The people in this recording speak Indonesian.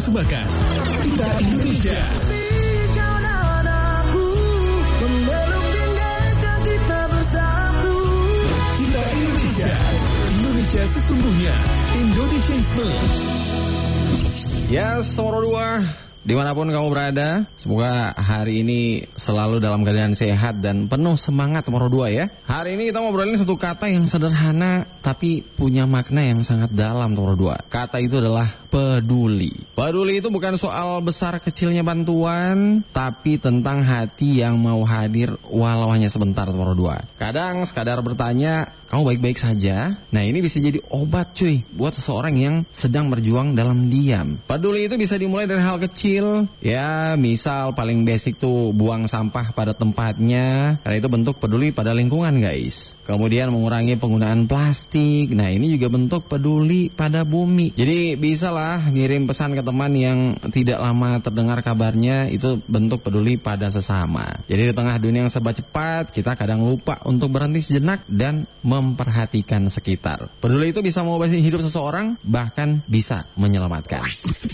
persembahkan Kita Indonesia. Kita Indonesia. Indonesia sesungguhnya. Indonesiaisme. Yes, nomor 2. Dimanapun kamu berada, semoga hari ini selalu dalam keadaan sehat dan penuh semangat nomor 2 ya. Hari ini kita ngobrolin satu kata yang sederhana tapi punya makna yang sangat dalam nomor 2. Kata itu adalah peduli. Peduli itu bukan soal besar kecilnya bantuan, tapi tentang hati yang mau hadir walau hanya sebentar nomor 2. Kadang sekadar bertanya, kamu baik-baik saja? Nah ini bisa jadi obat cuy buat seseorang yang sedang berjuang dalam diam. Peduli itu bisa dimulai dari hal kecil. Ya misal paling basic tuh buang sampah pada tempatnya. Karena itu bentuk peduli pada lingkungan guys. Kemudian mengurangi penggunaan plastik. Nah ini juga bentuk peduli pada bumi. Jadi bisa lah ngirim pesan ke teman yang tidak lama terdengar kabarnya. Itu bentuk peduli pada sesama. Jadi di tengah dunia yang serba cepat, kita kadang lupa untuk berhenti sejenak dan memperhatikan sekitar. Peduli itu bisa mengubah hidup seseorang, bahkan bisa menyelamatkan.